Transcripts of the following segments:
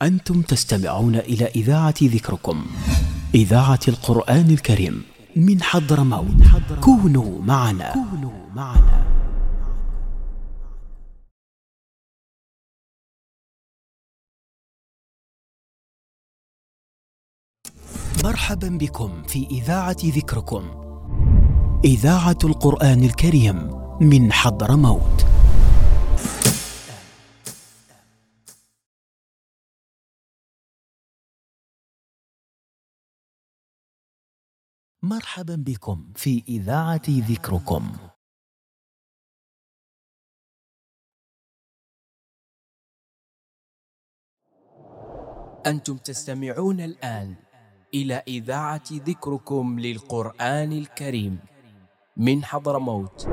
أنتم تستمعون إلى إذاعة ذكركم، إذاعة القرآن الكريم من حضرموت. كونوا معنا. مرحبا بكم في إذاعة ذكركم، إذاعة القرآن الكريم من حضرموت. مرحبا بكم في إذاعة ذكركم. أنتم تستمعون الآن إلى إذاعة ذكركم للقرآن الكريم من حضرموت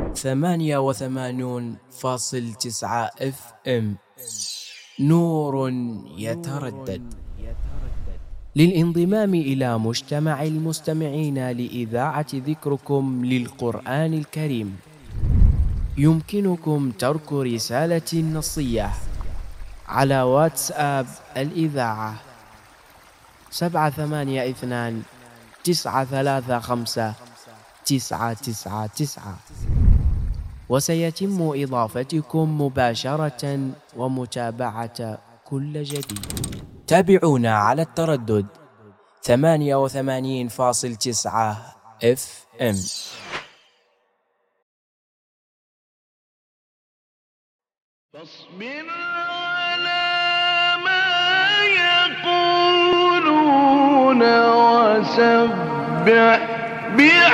88.9 FM، نور يتردد. للانضمام إلى مجتمع المستمعين لإذاعة ذكركم للقرآن الكريم يمكنكم ترك رسالة نصية على واتساب الإذاعة 782-935-999، وسيتم إضافتكم مباشرة ومتابعة كل جديد. تابعونا على التردد 88.9 FM. فاصبر على ما يقولون وسبح